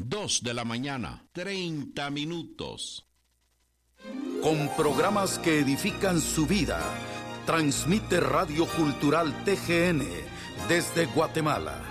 2 de la mañana, 30 minutos. Con programas que edifican su vida, transmite Radio Cultural TGN desde Guatemala.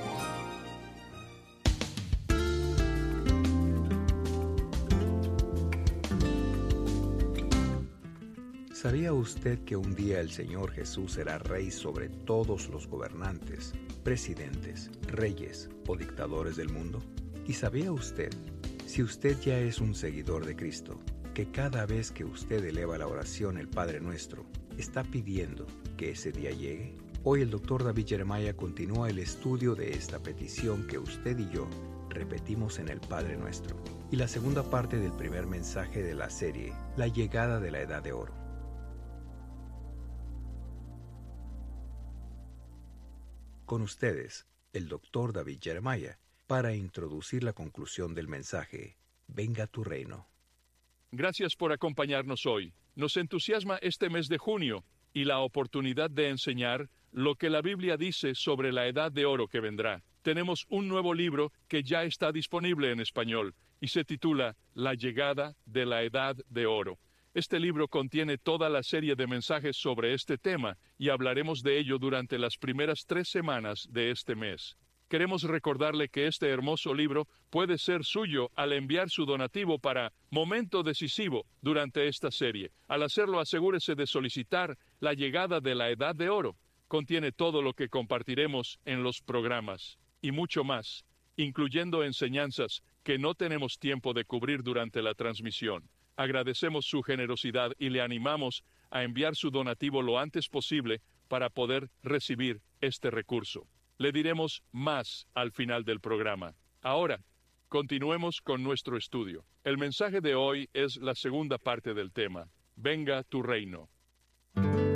¿Sabía usted que un día el Señor Jesús será rey sobre todos los gobernantes, presidentes, reyes o dictadores del mundo? ¿Y sabía usted, si usted ya es un seguidor de Cristo, que cada vez que usted eleva la oración el Padre Nuestro, está pidiendo que ese día llegue? Hoy el Dr. David Jeremiah continúa el estudio de esta petición que usted y yo repetimos en el Padre Nuestro, y la segunda parte del primer mensaje de la serie, La llegada de la Edad de Oro. Con ustedes, el Dr. David Jeremiah, para introducir la conclusión del mensaje, Venga tu reino. Gracias por acompañarnos hoy. Nos entusiasma este mes de junio y la oportunidad de enseñar lo que la Biblia dice sobre la Edad de Oro que vendrá. Tenemos un nuevo libro que ya está disponible en español y se titula La llegada de la Edad de Oro. Este libro contiene toda la serie de mensajes sobre este tema y hablaremos de ello durante las primeras 3 semanas de este mes. Queremos recordarle que este hermoso libro puede ser suyo al enviar su donativo para Momento Decisivo durante esta serie. Al hacerlo, asegúrese de solicitar La llegada de la Edad de Oro. Contiene todo lo que compartiremos en los programas y mucho más, incluyendo enseñanzas que no tenemos tiempo de cubrir durante la transmisión. Agradecemos su generosidad y le animamos a enviar su donativo lo antes posible para poder recibir este recurso. Le diremos más al final del programa. Ahora, continuemos con nuestro estudio. El mensaje de hoy es la segunda parte del tema. Venga tu reino.